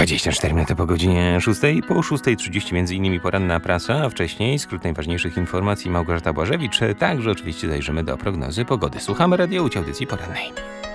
24 minuty po godzinie 6. Po 6:30 m.in. poranna prasa, a wcześniej skrót najważniejszych informacji Małgorzata Błażewicz. Także oczywiście zajrzymy do prognozy pogody. Słuchamy Radio Łódź, audycji porannej.